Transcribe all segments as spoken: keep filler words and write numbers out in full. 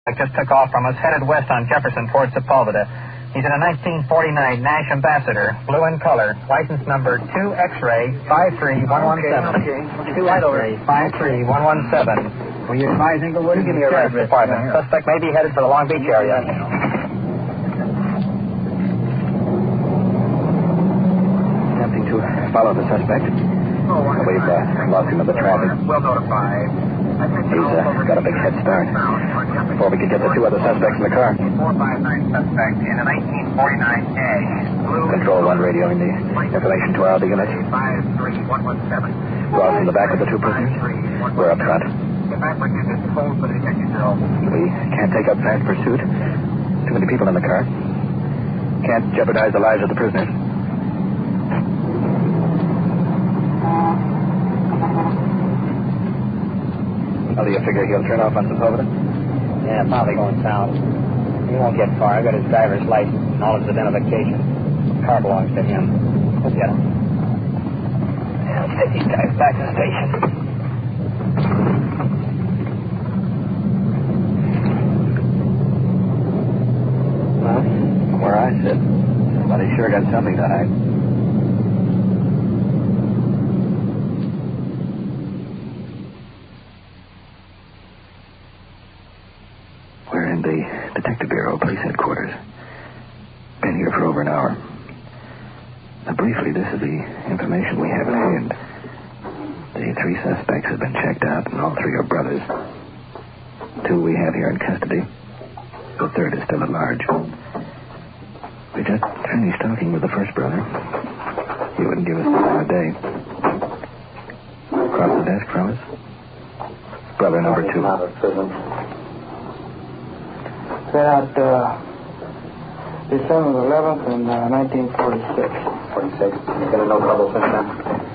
just took off from us, headed west on Jefferson towards Sepulveda. He's in a nineteen forty-nine Nash Ambassador, blue in color, license number two X-ray five three one one seven. Okay, okay. two X-ray five three one one seven. Will you advise Inglewood? Give me a ride, Department. Suspect may be headed for the Long Beach area. Attempting to follow the suspect. We've uh, lost him in the traffic. Well notified. He's uh, got a big head start. Before we could get the two other suspects in the car. four five nine suspect in a nineteen forty-nine Nash. Control one radioing the information to our other units. five three one one seven. Ross in the back with the two prisoners. We're up front. We can't take up fast pursuit. Too many people in the car. Can't jeopardize the lives of the prisoners. How do you figure he'll turn off on Sepulveda? Yeah, probably going south. He won't get far. I got his driver's license and all his identification. The car belongs to him. We'll get him. Yeah, let's take these guys back to the station. Well, where I sit, somebody sure got something to hide. We're in the Detective Bureau, Police Headquarters. Been here for over an hour. Now, briefly, this is the information we have at hand. The three suspects have been checked out, and all three are brothers. Two we have here in custody. The third is still at large. We just finished talking with the first brother. He wouldn't give us the time of day. Across the desk from us, brother number two. Out of prison. Got out uh, December eleventh in uh, nineteen forty-six. forty-six. You got no trouble since then?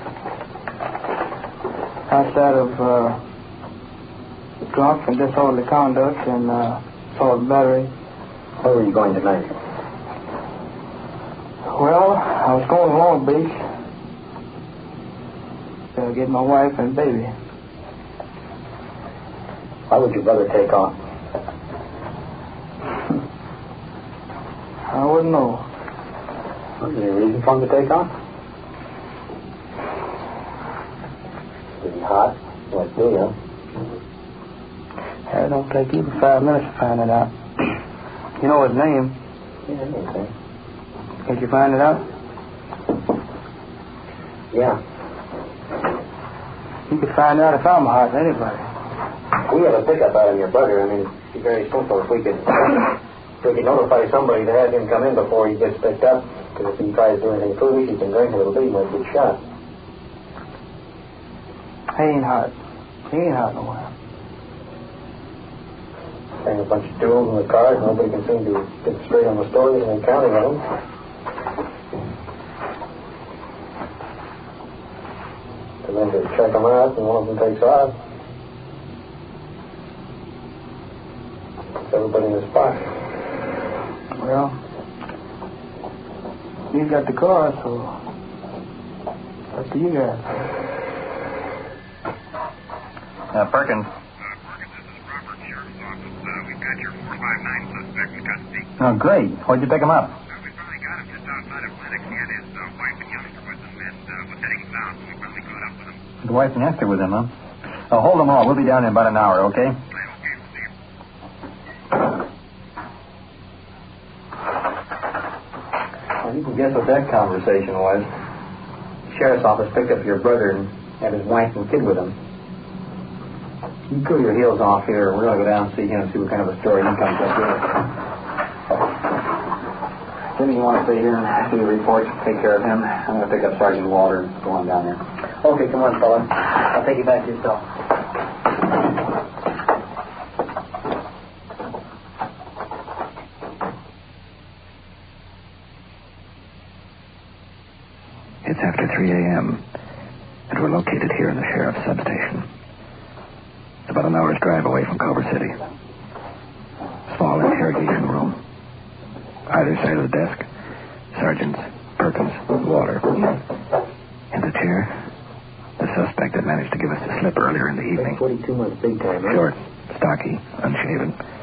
Outside of uh, drunk and disorderly conduct and uh, assault battery. Where were you going tonight? Well, I was going to Long Beach to get my wife and baby. Why would your brother take off? I wouldn't know. Was there any reason for him to take off? Was he hot? Like me, huh? It don't take even five minutes to find it out. You know his name? Yeah, I know his name. Can't you find it out? Yeah. You could find out if I'm hot than anybody. We have a pickup out of your brother. I mean, it'd be very simple if we could, if we could notify somebody to have him come in before he gets picked up. Because if he tries to do anything foolish, he can drink a little bit, he might get shot. He ain't hot. He ain't hot nowhere. Hang a bunch of tools in the car, nobody can seem to get straight on the stories and counting on them. And then to check them out, and one of them takes off. It's everybody in the spot. Well, he's got the car, so up to you guys. Uh, Perkins. Oh, great. Where'd you pick him up? Well, we finally got him just outside of Lennox. He had his uh, wife and youngster with him, and uh, was heading south, so we finally caught up with him. The wife and youngster with him, huh? Oh, hold them all. We'll be down in about an hour, okay? Okay, okay, we'll see you. Well, you can guess what that conversation was. The sheriff's office picked up your brother and had his wife and kid with him. You cool your heels off here. We're going to go down and see him and see what kind of a story he comes up with. Jimmy, you want to stay here and do the reports, take care of him? I'm going to pick up Sergeant Walter and go on down there. Okay, come on, fella. I'll take you back to your cell. It's after three a.m., and we're located here in the sheriff's substation. It's about an hour's drive away from Culver City. Small interrogation room. Either side of the desk, Sergeants Perkins, Walter. In the chair, the suspect that managed to give us the slip earlier in the evening. forty-two months big time, right? Short, stocky, unshaven.